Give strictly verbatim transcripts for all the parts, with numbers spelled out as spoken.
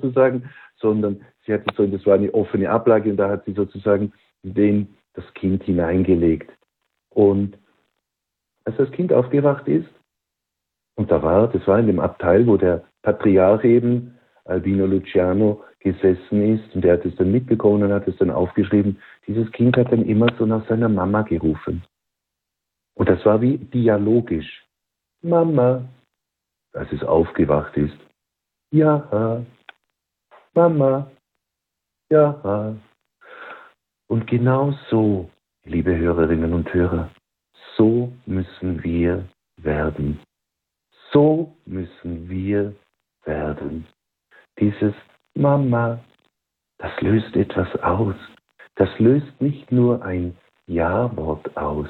sozusagen, sondern sie hat so, das war eine offene Ablage und da hat sie sozusagen den, das Kind hineingelegt. Und als das Kind aufgewacht ist, und da war, das war in dem Abteil, wo der Patriarch eben, Albino Luciano, gesessen ist, und der hat es dann mitbekommen und hat es dann aufgeschrieben, dieses Kind hat dann immer so nach seiner Mama gerufen. Und das war wie dialogisch. Mama, als es aufgewacht ist. Ja, Mama, ja. Und genau so, liebe Hörerinnen und Hörer, so müssen wir werden. So müssen wir werden. Dieses Mama, das löst etwas aus. Das löst nicht nur ein Ja-Wort aus,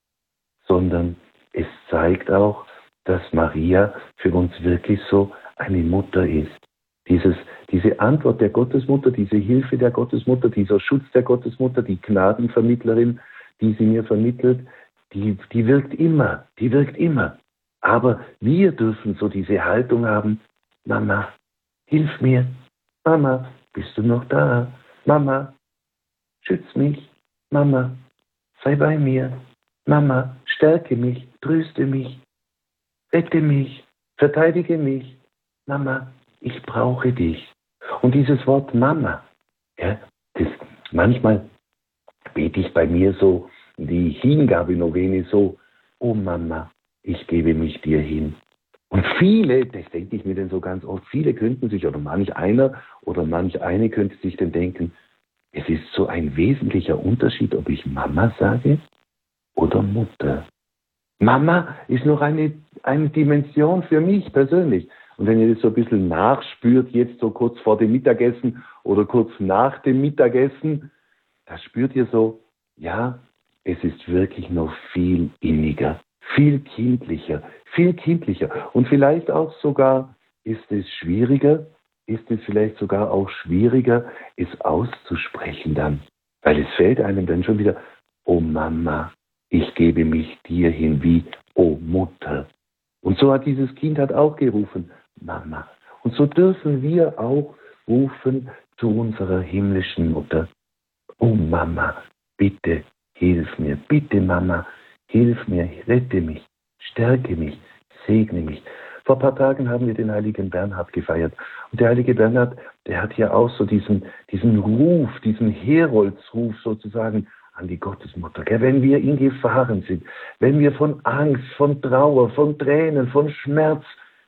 sondern es zeigt auch, dass Maria für uns wirklich so eine Mutter ist. Dieses, diese Antwort der Gottesmutter, diese Hilfe der Gottesmutter, dieser Schutz der Gottesmutter, die Gnadenvermittlerin, die sie mir vermittelt, die, die wirkt immer, die wirkt immer. Aber wir dürfen so diese Haltung haben, Mama, hilf mir. Mama, bist du noch da? Mama, schütz mich. Mama, sei bei mir. Mama, stärke mich, tröste mich, rette mich, verteidige mich. Mama, ich brauche dich. Und dieses Wort Mama, ja, das, manchmal bete ich bei mir so die Hingabenovene so, oh Mama, ich gebe mich dir hin. Und viele, das denke ich mir dann so ganz oft, viele könnten sich, oder manch einer oder manch eine könnte sich dann denken, es ist so ein wesentlicher Unterschied, ob ich Mama sage oder Mutter. Mama ist noch eine, eine Dimension für mich persönlich. Und wenn ihr das so ein bisschen nachspürt, jetzt so kurz vor dem Mittagessen oder kurz nach dem Mittagessen, da spürt ihr so, ja, es ist wirklich noch viel inniger, viel kindlicher, viel kindlicher. Und vielleicht auch sogar ist es schwieriger, ist es vielleicht sogar auch schwieriger, es auszusprechen dann. Weil es fällt einem dann schon wieder, oh Mama, ich gebe mich dir hin, wie, oh Mutter. Und so hat dieses Kind hat auch gerufen, Mama. Und so dürfen wir auch rufen zu unserer himmlischen Mutter. Oh Mama, bitte hilf mir, bitte Mama, hilf mir, rette mich, stärke mich, segne mich. Vor ein paar Tagen haben wir den heiligen Bernhard gefeiert. Und der heilige Bernhard, der hat ja auch so diesen, diesen Ruf, diesen Heroldsruf sozusagen an die Gottesmutter. Gell? Wenn wir in Gefahren sind, wenn wir von Angst, von Trauer, von Tränen, von Schmerz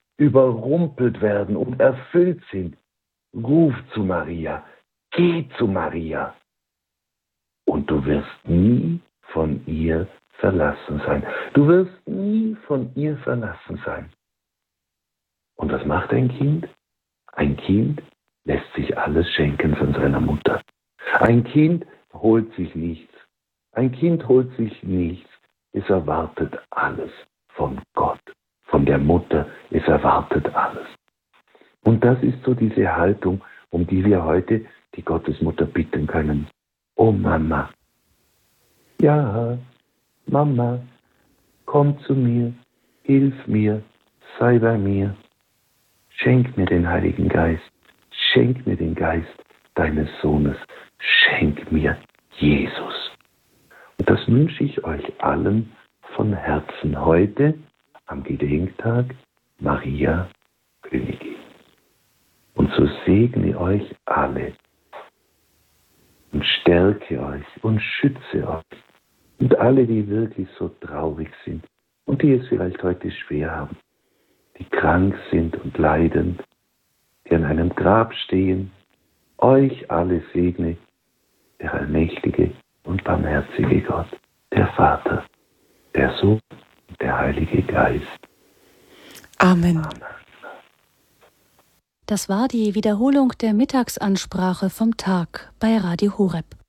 überrumpelt werden und erfüllt sind, ruf zu Maria, geh zu Maria. Und du wirst nie von ihr verlassen sein. Du wirst nie von ihr verlassen sein. Und was macht ein Kind? Ein Kind lässt sich alles schenken von seiner Mutter. Ein Kind holt sich nichts. Ein Kind holt sich nichts. Es erwartet alles von Gott, von der Mutter. Es erwartet alles. Und das ist so diese Haltung, um die wir heute die Gottesmutter bitten können. Oh Mama, ja, Mama, komm zu mir, hilf mir, sei bei mir. Schenk mir den Heiligen Geist, schenk mir den Geist deines Sohnes, schenk mir Jesus. Und das wünsche ich euch allen von Herzen heute am Gedenktag Maria Königin. Und so segne euch alle und stärke euch und schütze euch und alle, die wirklich so traurig sind und die es vielleicht heute schwer haben, die krank sind und leidend, die an einem Grab stehen, euch alle segne der allmächtige und barmherzige Gott, der Vater, der Sohn und der Heilige Geist. Amen. Amen. Das war die Wiederholung der Mittagsansprache vom Tag bei Radio Horeb.